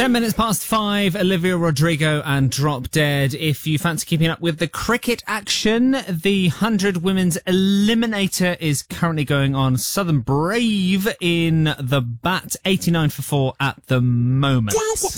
10 minutes past 5, Olivia Rodrigo and Drop Dead. If you fancy keeping up with the cricket action, the 100 Women's Eliminator is currently going on. Southern Brave in the bat, 89 for 4 at the moment.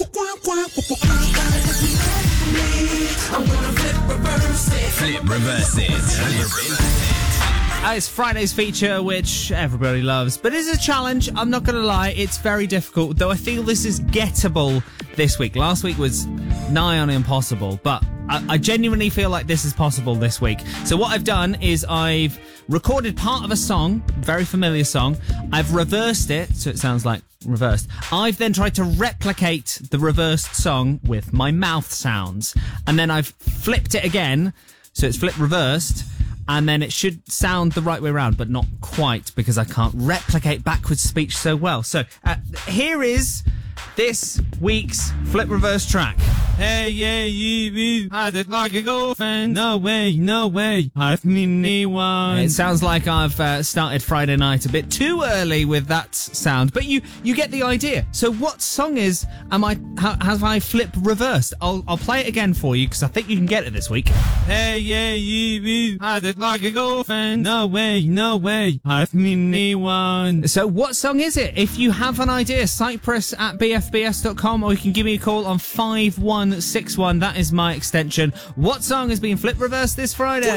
Flip reverse it. It's Friday's feature, which everybody loves, but it's a challenge. I'm not going to lie, it's very difficult, though I feel this is gettable this week. Last week was nigh on impossible, but I genuinely feel like this is possible this week. So what I've done is I've recorded part of a song, very familiar song. I've reversed it, so it sounds like reversed. I've then tried to replicate the reversed song with my mouth sounds, and then I've flipped it again, so it's flip reversed. And then it should sound the right way around, but not quite, because I can't replicate backwards speech so well. So, here is this week's Flip Reverse track. Hey, yeah, you had it like a girlfriend. No way, I've anyone. It sounds like I've started Friday night a bit too early with that sound, but you get the idea. So what song have I flip reversed? I'll play it again for you, because I think you can get it this week. Hey, yeah, you had it like a girlfriend. No way, I've anyone. So what song is it? If you have an idea, cyprus@bfbs.com, or you can give me a call on 5161. That is my extension. What song has been flip reversed this Friday?